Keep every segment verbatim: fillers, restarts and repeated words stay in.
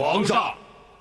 皇上。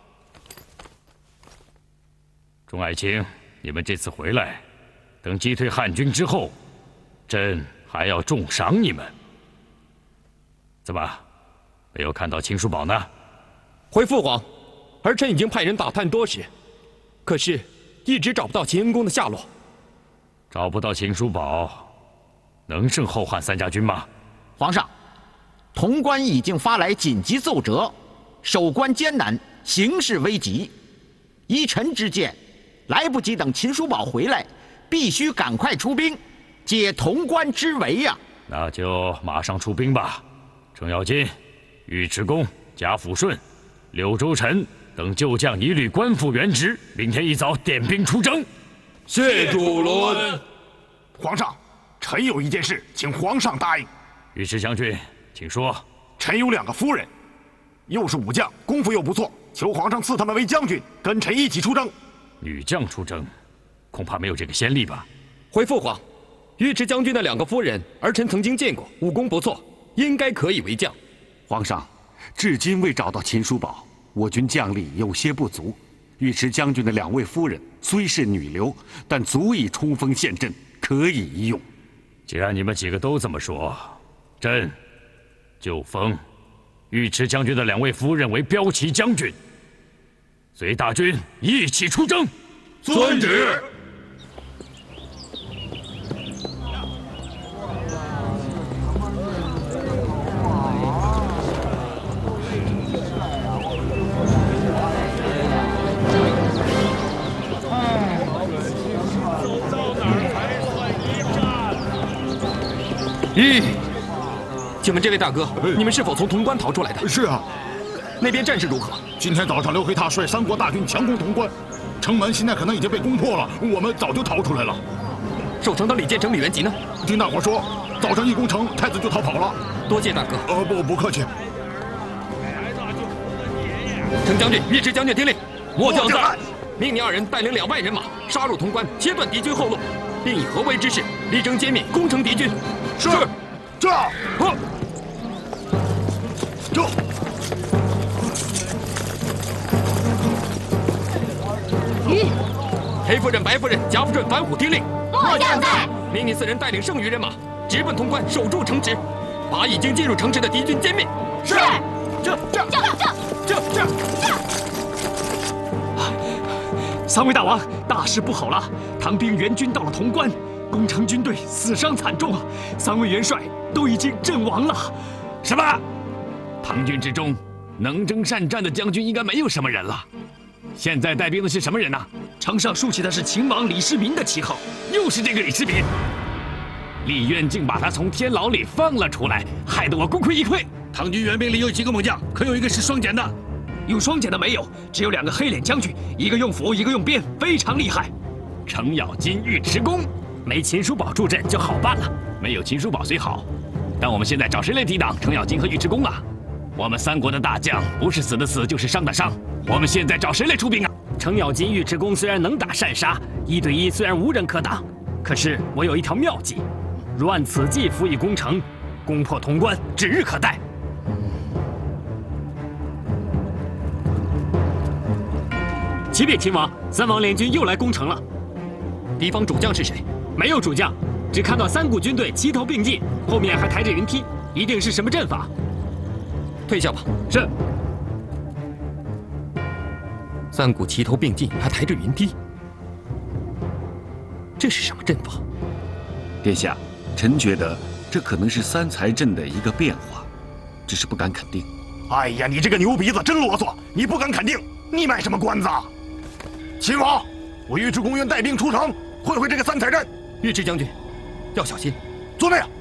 众爱卿，你们这次回来，等击退汉军之后，朕还要重赏你们。怎么，没有看到秦叔宝呢？ 回父皇，儿臣已经派人打探多时，可是一直找不到秦恩公的下落。 找不到秦叔宝，能胜后汉三家军吗？ 皇上，潼关已经发来紧急奏折，守关艰难，形势危急。依臣之见，来不及等秦叔宝回来，必须赶快出兵，解潼关之围呀！ 那就马上出兵吧。程咬金、尉迟恭、贾抚顺、柳州臣等旧将一律官复原职，明天一早点兵出征。 谢主伦。 皇上，臣有一件事，请皇上答应。 尉迟将军，请说。 臣有两个夫人，又是武将，功夫又不错，求皇上赐他们为将军，跟臣一起出征。 女将出征，恐怕没有这个先例吧？ 回父皇，尉迟将军的两个夫人，儿臣曾经见过，武功不错，应该可以为将。 皇上，至今未找到秦叔宝，我军将力有些不足。尉迟将军的两位夫人虽是女流，但足以冲锋陷阵，可以一用。 既然你们几个都这么说，朕就封尉迟将军的两位夫人为骠骑将军，随大军一起出征。 遵旨。 咦，请问这位大哥，你们是否从潼关逃出来的？ 是啊。 那边战事如何？ 今天早上刘黑闼率三国大军强攻潼关，城门现在可能已经被攻破了，我们早就逃出来了。 守城的李建成、李元吉呢？ 听大伙说，早上一攻城，太子就逃跑了。 多谢大哥。 呃，不，不客气。 程将军、尉迟将军听令，末将在，命你二人带领两万人马杀入潼关，切断敌军后路，并以合围之势力争歼灭，攻城敌军。 是。这。 呵。 这。 咦，黑夫人、白夫人、贾抚顺、樊虎听令， 末将在。 命你四人带领剩余人马直奔潼关，守住城池，把已经进入城池的敌军歼灭。 是。 这这这这这这。 三位大王，大事不好了！唐兵援军到了潼关，攻城军队死伤惨重啊！三位元帅都已经阵亡了。 什么？唐军之中，能征善战的将军应该没有什么人了。现在带兵的是什么人呢？ 城上竖起的是秦王李世民的旗号， 又是这个李世民。李渊竟把他从天牢里放了出来，害得我功亏一篑。 唐军援兵里有几个猛将，可有一个是双锏的？ 用双锏的没有，只有两个黑脸将军，一个用斧，一个用鞭，非常厉害。 程咬金、尉迟恭，没秦叔宝助阵就好办了。没有秦叔宝虽好，但我们现在找谁来抵挡程咬金和尉迟恭啊？我们三国的大将不是死的死，就是伤的伤。我们现在找谁来出兵啊？ 程咬金、尉迟恭虽然能打善杀，一对一虽然无人可挡，可是我有一条妙计，若按此计辅以攻城，攻破潼关指日可待。启禀秦王，三王联军又来攻城了。 敌方主将是谁？ 没有主将，只看到三股军队齐头并进，后面还抬着云梯，一定是什么阵法。 退下吧。 是。 三股齐头并进，还抬着云梯，这是什么阵法？ 殿下，臣觉得这可能是三才阵的一个变化，只是不敢肯定。 哎呀，你这个牛鼻子真啰嗦！你不敢肯定，你卖什么关子啊？秦王，我尉迟恭愿带兵出城，会会这个三才阵。 尉迟将军，要小心。 遵命。